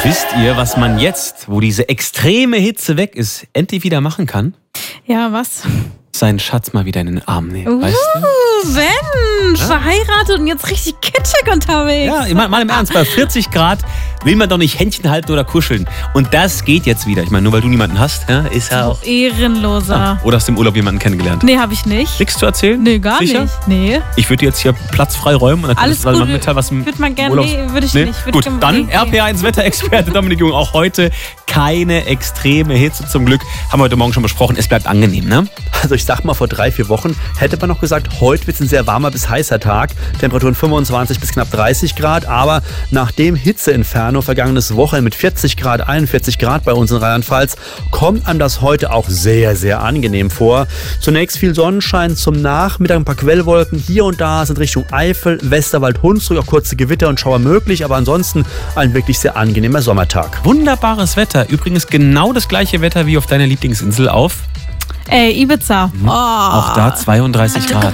Wisst ihr, was man jetzt, wo diese extreme Hitze weg ist, endlich wieder machen kann? Ja, was? Seinen Schatz mal wieder in den Arm nehmen, weißt du? Mensch, verheiratet und jetzt richtig kitschig unterwegs. Ja, mal im Ernst, bei 40 Grad will man doch nicht Händchen halten oder kuscheln. Und das geht jetzt wieder. Ich meine, nur weil du niemanden hast, ja, ist ja auch... Ehrenloser. Oder hast du im Urlaub jemanden kennengelernt? Nee, hab ich nicht. Nichts zu erzählen? Nee, gar Sicher? nicht. Nee. Ich würde jetzt hier Platz frei räumen und dann Alles kannst du gut. mal mitteilen, was im Würde man gerne, Urlaubs... nee, würde ich nicht. Würde Gut, ich dann nee. RPA1 Wetterexperte Dominik Jung. Auch heute keine extreme Hitze zum Glück. Haben wir heute Morgen schon besprochen. Es bleibt angenehm, ne? Also ich sag mal, vor 3-4 Wochen hätte man noch gesagt, heute wird es ein sehr warmer bis heißer Tag. Temperaturen 25 bis knapp 30 Grad. Aber nach dem Hitzeinferno vergangenes Wochenende mit 40 Grad, 41 Grad bei uns in Rheinland-Pfalz, kommt einem das heute auch sehr, sehr angenehm vor. Zunächst viel Sonnenschein, zum Nachmittag ein paar Quellwolken. Hier und da sind Richtung Eifel, Westerwald, Hunsrück auch kurze Gewitter und Schauer möglich. Aber ansonsten ein wirklich sehr angenehmer Sommertag. Wunderbares Wetter. Übrigens genau das gleiche Wetter wie auf deiner Lieblingsinsel auf... Ibiza. Oh. Auch da 32 Grad.